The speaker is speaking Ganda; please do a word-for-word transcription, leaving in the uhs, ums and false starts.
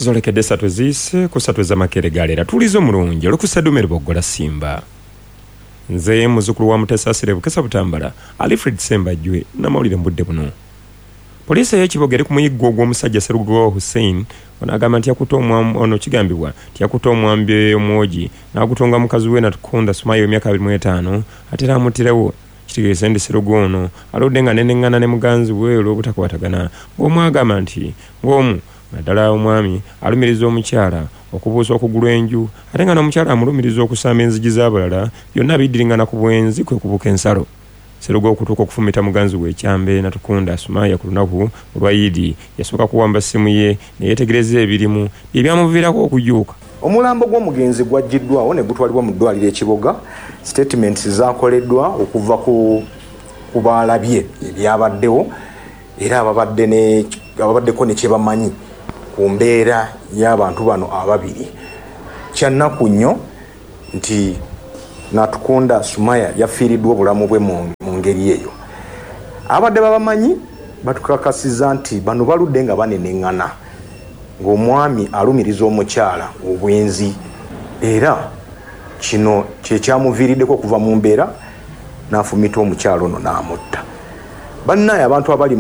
zolekedde ssatu ziise ku ssatu ez'amakeregalera tulizo omulungi olukusadumere boggola simba nze muzzukulu wa Mutesa Bukesa Butambala Alfred Sembajjwe n'amawulire mu budde buno. Poliisi y'ekiboga eri ku muyiggo ogw'omusajja Sserugo Hussein onagamba nti yakuta omwami ono kigambibwa nti yakuta omwami omwogi n'agutonga mukazi we Natukunda Sumaya emyaka abiri mu etaano ate era amuttirewo. Kitegeeza ndi Sserugo ono aludde nga nenengana ne muganzi we olw'obutakwatagana ng'omwagamba nti ng'omu naddala omwami alumiriza omukyala okubuusa okugula enju ate nga n'omukyala amulumiriza okusamba enzigi z'abalala byonna biddiringana ku bwenzi kwe kubuka ensalo. Sserugo okutuuka okufumita muganzi we ekyambe Natukunda Sumaya ku lunaku olwa Yidi yasooka kuwamba ssimu ye ne yeetegereza ebirimu bye byamuviirako okujuuka. Omulambo gw'omugenzi gwaggiddwawo ne gutwalibwa mu ddwaliro ekiboga. Statements zaakoleddwa okuva ku ku baalabye ebyabaddewo era ababadde ne ababaddeko ne kye bamanyi ku mbeera y'abantu bano ababiri. Kyannaku nnyo nti Natukunda Sumaya yafiiriddwa obulamu bwe mu ngeri eyo. Abadde babamanyi batukakasiza nti bano baludde nga banenengana ng'omwami alumiriza omukyala obwenzi era kino kye kyamuviiriddeko okuva mu mbeera n'afumita omukyala ono n'amutta. Bannaye abantu abali